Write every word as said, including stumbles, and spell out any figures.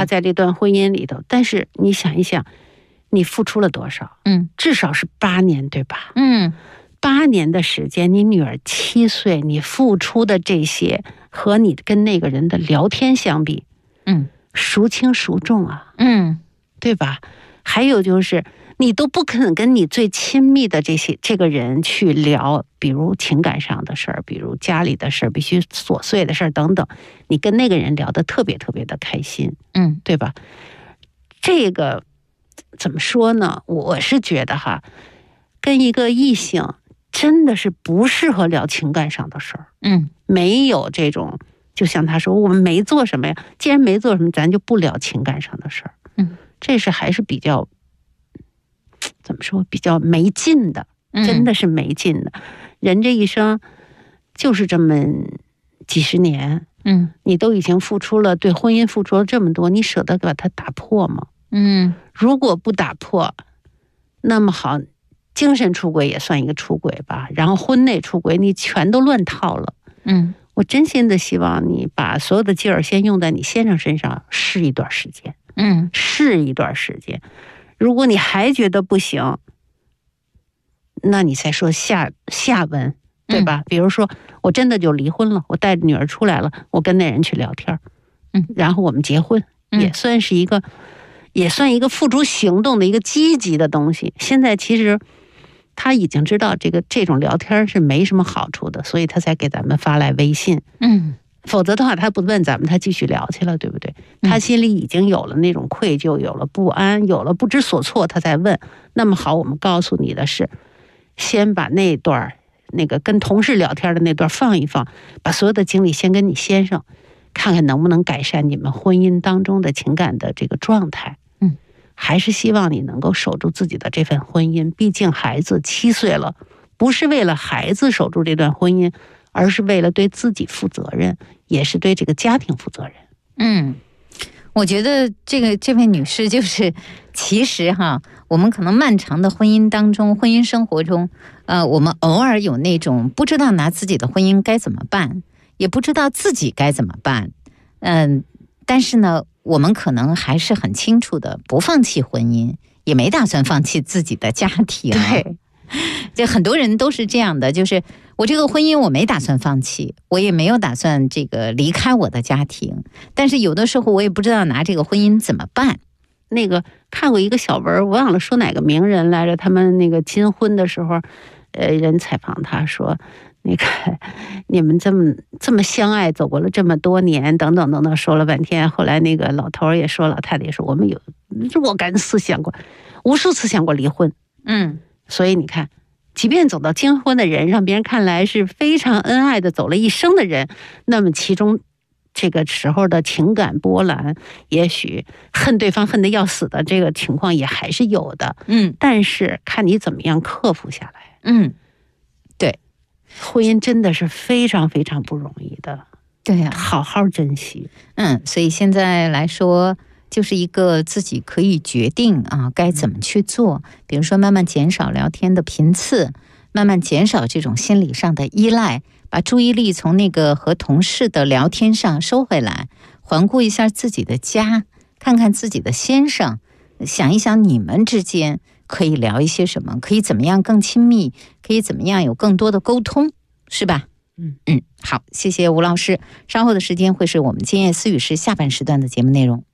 他在这段婚姻里头，但是你想一想，你付出了多少？ 嗯， 至少是八年，对吧？ 嗯， 八年的时间，你女儿七岁，你付出的这些和你跟那个人的聊天相比， 嗯， 孰轻孰重啊？ 嗯， 对吧？还有就是，你都不肯跟你最亲密的这些这个人去聊，比如情感上的事儿，比如家里的事儿，必须琐碎的事儿等等，你跟那个人聊得特别特别的开心， 嗯， 对吧？这个怎么说呢？我是觉得哈，跟一个异性真的是不适合聊情感上的事儿， 嗯， 没有这种，就像他说，我们没做什么呀，既然没做什么，咱就不聊情感上的事儿， 嗯， 这是还是比较。怎么说比较没劲的，真的是没劲的。嗯、人这一生就是这么几十年， 嗯， 你都已经付出了，对婚姻付出了这么多，你舍得把它打破吗？ 嗯， 如果不打破，那么好，精神出轨也算一个出轨吧，然后婚内出轨你全都乱套了。 嗯， 我真心的希望你把所有的劲儿先用在你先生身上，试一段时间， 嗯， 试一段时间。如果你还觉得不行，那你才说下下文，对吧？嗯、比如说，我真的就离婚了，我带着女儿出来了，我跟那人去聊天， 嗯， 然后我们结婚， 嗯、 也算是一个，也算一个付诸行动的一个积极的东西。现在其实他已经知道这个这种聊天是没什么好处的，所以他才给咱们发来微信， 嗯。 否则的话，他不问咱们，他继续聊去了，对不对？他心里已经有了那种愧疚，有了不安，有了不知所措，他才问。那么好，我们告诉你的是，先把那段那个跟同事聊天的那段放一放，把所有的精力先跟你先生，看看能不能改善你们婚姻当中的情感的这个状态。 嗯， 还是希望你能够守住自己的这份婚姻，毕竟孩子七岁了，不是为了孩子守住这段婚姻。而是为了对自己负责任，也是对这个家庭负责任。 嗯，我觉得这个这位女士就是，其实哈，我们可能漫长的婚姻当中，婚姻生活中，呃，我们偶尔有那种不知道拿自己的婚姻该怎么办，也不知道自己该怎么办，嗯、呃，但是呢，我们可能还是很清楚的，不放弃婚姻，也没打算放弃自己的家庭。 对。 就很多人都是这样的，就是我这个婚姻我没打算放弃，我也没有打算这个离开我的家庭，但是有的时候我也不知道拿这个婚姻怎么办。 那个看过一个小文，我忘了说哪个名人来着，他们那个金婚的时候，呃，人采访他说，那个你们这么这么相爱，走过了这么多年，等等等等，说了半天，后来那个老头也说，老太太也说，我们有若干次想过，无数次想过离婚， 嗯。 所以你看，即便走到金婚的人，让别人看来是非常恩爱的走了一生的人，那么其中这个时候的情感波澜，也许恨对方恨得要死的这个情况也还是有的。 嗯， 但是看你怎么样克服下来。 嗯，对， 婚姻真的是非常非常不容易的。 对呀、啊， 好好珍惜。 嗯，所以现在来说，就是一个自己可以决定啊该怎么去做，比如说慢慢减少聊天的频次，慢慢减少这种心理上的依赖，把注意力从那个和同事的聊天上收回来，环顾一下自己的家，看看自己的先生，想一想你们之间可以聊一些什么，可以怎么样更亲密，可以怎么样有更多的沟通，是吧？ 嗯嗯，好，谢谢吴老师。稍后的时间会是我们今夜思语室下半时段的节目内容。